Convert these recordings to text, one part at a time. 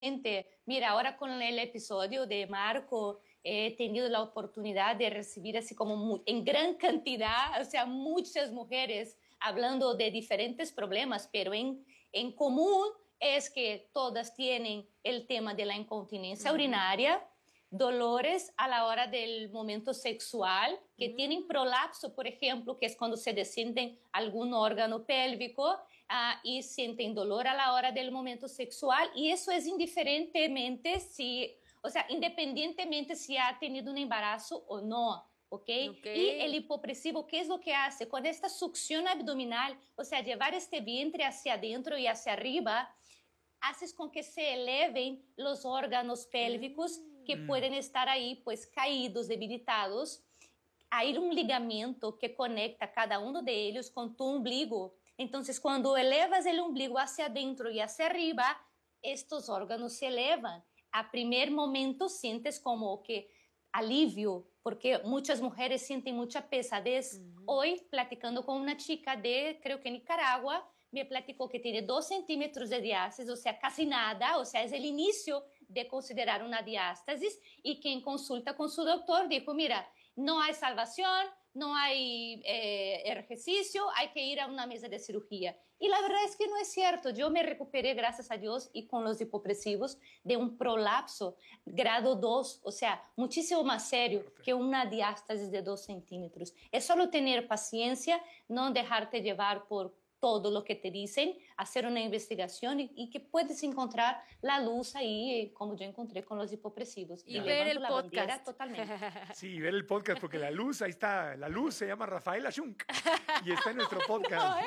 Mira, ahora con el episodio de Marco he tenido la oportunidad de recibir así como en gran cantidad, o sea, muchas mujeres hablando de diferentes problemas, pero en común es que todas tienen el tema de la incontinencia urinaria, dolores a la hora del momento sexual, que tienen prolapso, por ejemplo, que es cuando se descienden algún órgano pélvico, y sienten dolor a la hora del momento sexual, y eso es indiferentemente independientemente si ha tenido un embarazo o no. ¿Okay? Y el hipopresivo, ¿qué es lo que hace? Con esta succión abdominal, o sea, llevar este vientre hacia adentro y hacia arriba, haces con que se eleven los órganos pélvicos que pueden estar ahí, pues, caídos, debilitados. Hay un ligamento que conecta cada uno de ellos con tu ombligo. Entonces, cuando elevas el ombligo hacia adentro y hacia arriba, estos órganos se elevan. A primer momento sientes como que alivio, porque muchas mujeres sienten mucha pesadez. Hoy, platicando con una chica de, creo que Nicaragua, me platicó que tiene 2 centímetros de diástasis, o sea, casi nada, o sea, es el inicio de considerar una diástasis, y que en consulta con su doctor dijo, mira, no hay salvación, no hay ejercicio, hay que ir a una mesa de cirugía. Y la verdad es que no es cierto. Yo me recuperé, gracias a Dios, y con los hipopresivos, de un prolapso grado 2, o sea, muchísimo más serio que una diástasis de 2 centímetros. Es solo tener paciencia, no dejarte llevar por todo lo que te dicen, hacer una investigación y que puedes encontrar la luz ahí, como yo encontré con los hipopresivos. Y ver el podcast. Totalmente. Sí, ver el podcast, porque la luz, ahí está, la luz se llama Rafaela Shunk y está en nuestro podcast.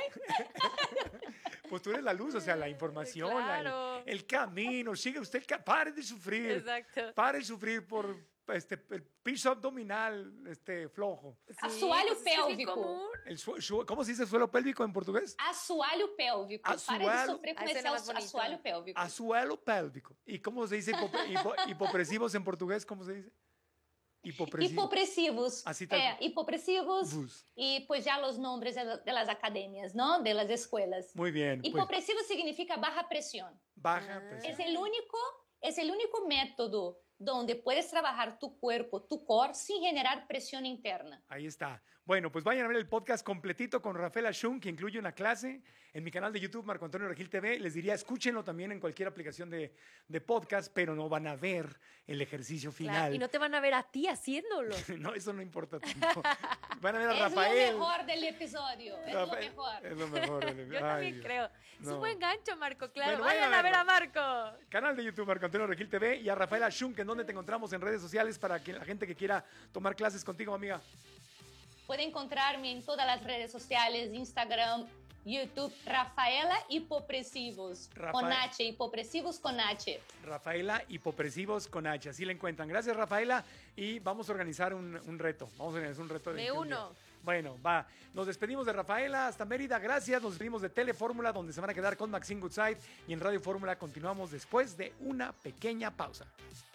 Pues tú eres la luz, o sea, la información, claro. el camino, sigue usted, pare de sufrir. Exacto. Pare de sufrir por el piso abdominal flojo. Sí, assoalho pélvico. ¿Cómo se dice suelo pélvico en portugués? Assoalho pélvico. Para de sofrer con ese assoalho pélvico. Assoalho pélvico. ¿Y cómo se dice hipopresivos en portugués? ¿Cómo se dice? Hipopresivos. Así tal. Hipopresivos. Y pues ya los nombres de las academias, ¿no? De las escuelas. Muy bien. Hipopresivo significa baja presión. Baja presión. Es el único método donde puedes trabajar tu cuerpo, tu core, sin generar presión interna. Ahí está. Bueno, pues vayan a ver el podcast completito con Rafaela Shunk, que incluye una clase en mi canal de YouTube, Marco Antonio Regil TV. Les diría, escúchenlo también en cualquier aplicación de podcast, pero no van a ver el ejercicio final. Claro, y no te van a ver a ti haciéndolo. No, eso no importa tanto. Van a ver a Rafael. Es lo mejor del episodio. Es lo mejor. Es lo mejor. Yo también creo. No. Es un buen gancho, Marco, claro. Bueno, vayan a ver a Marco. Canal de YouTube, Marco Antonio Regil TV, y a Rafaela Shunk, ¿en dónde te encontramos en redes sociales para que la gente que quiera tomar clases contigo, amiga? Puede encontrarme en todas las redes sociales, Instagram, YouTube, Rafaela Hipopresivos, con H, Hipopresivos con H. Rafaela Hipopresivos con H, así la encuentran. Gracias, Rafaela, y vamos a organizar un reto. Vamos a organizar un reto. Me uno. Bueno, va. Nos despedimos de Rafaela hasta Mérida, gracias. Nos despedimos de Telefórmula, donde se van a quedar con Maxine Goodside, y en Radio Fórmula continuamos después de una pequeña pausa.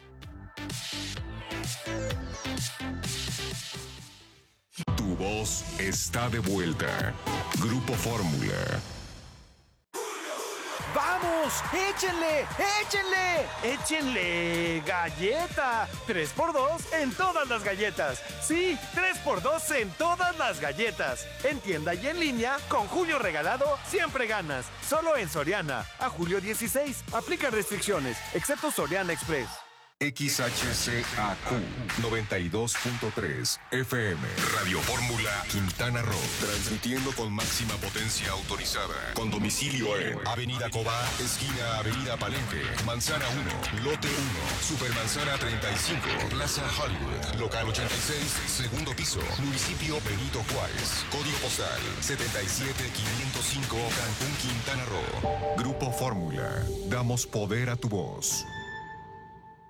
Tu voz está de vuelta. Grupo Fórmula. ¡Vamos! ¡Échenle! ¡Échenle! ¡Échenle! ¡Galleta! 3x2 en todas las galletas. Sí, 3x2 en todas las galletas. En tienda y en línea, con Julio Regalado, siempre ganas. Solo en Soriana. A julio 16. Aplican restricciones, excepto Soriana Express. XHCAQ 92.3 FM Radio Fórmula Quintana Roo, transmitiendo con máxima potencia autorizada, con domicilio en Avenida Cobá, esquina Avenida Palenque, Manzana 1, Lote 1, Supermanzana 35, Plaza Hollywood, Local 86, segundo piso, Municipio Benito Juárez, Código Postal 77505, Cancún, Quintana Roo. Grupo Fórmula, damos poder a tu voz.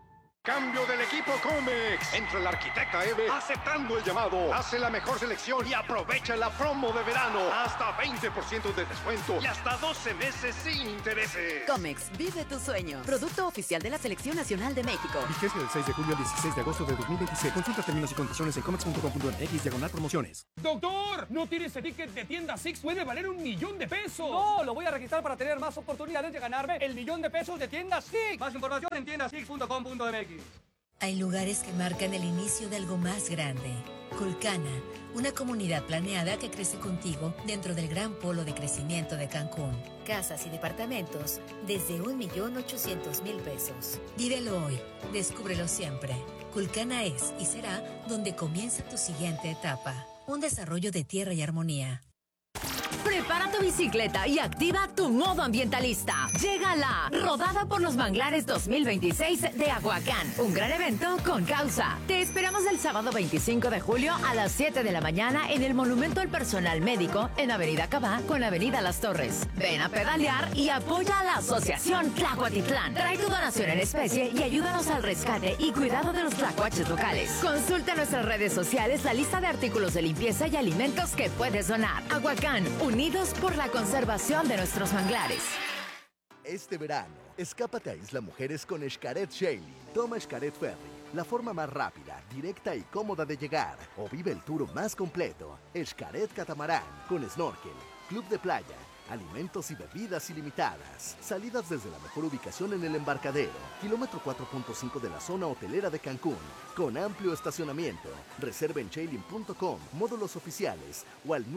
Cambio del equipo Comex. Entra el arquitecta Eve aceptando el llamado. Hace la mejor selección y aprovecha la promo de verano. Hasta 20% de descuento y hasta 12 meses sin intereses. Comex, vive tu sueño. Producto oficial de la Selección Nacional de México. Vigencia del 6 de julio al 16 de agosto de 2026. Consulta términos y condiciones en comex.com.mx/promociones. ¡Doctor! ¿No tiene ese ticket de tienda Six? ¡Puede valer $1,000,000! No, lo voy a registrar para tener más oportunidades de ganarme el $1,000,000 de tienda Six. Más información en tiendasix.com.mx. Hay lugares que marcan el inicio de algo más grande. Culcana, una comunidad planeada que crece contigo dentro del gran polo de crecimiento de Cancún. Casas y departamentos desde $1,800,000. Vívelo hoy, descúbrelo siempre. Culcana es y será donde comienza tu siguiente etapa. Un desarrollo de Tierra y Armonía. Prepara tu bicicleta y activa tu modo ambientalista. Llega la Rodada por los Manglares 2026 de Aguacán. Un gran evento con causa. Te esperamos el sábado 25 de julio a las 7 de la mañana en el Monumento al Personal Médico en Avenida Cabá con Avenida Las Torres. Ven a pedalear y apoya a la Asociación Tlacuatitlán. Trae tu donación en especie y ayúdanos al rescate y cuidado de los tlacuaches locales. Consulta en nuestras redes sociales la lista de artículos de limpieza y alimentos que puedes donar. Aguacán, unidos por la conservación de nuestros manglares. Este verano, escápate a Isla Mujeres con Xcaret Sailing. Toma Xcaret Ferry, la forma más rápida, directa y cómoda de llegar. O vive el tour más completo. Xcaret Catamarán, con snorkel, club de playa, alimentos y bebidas ilimitadas. Salidas desde la mejor ubicación en el embarcadero. Kilómetro 4.5 de la zona hotelera de Cancún. Con amplio estacionamiento. Reserva en Shailin.com, módulos oficiales o al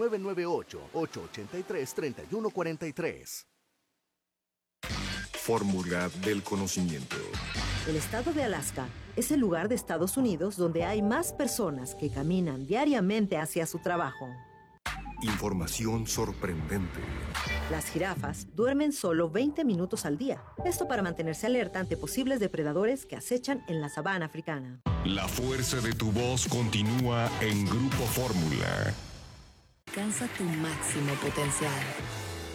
998-883-3143. Fórmula del conocimiento. El estado de Alaska es el lugar de Estados Unidos donde hay más personas que caminan diariamente hacia su trabajo. Información sorprendente. Las jirafas duermen solo 20 minutos al día. Esto para mantenerse alerta ante posibles depredadores que acechan en la sabana africana. La fuerza de tu voz continúa en Grupo Fórmula. Alcanza tu máximo potencial.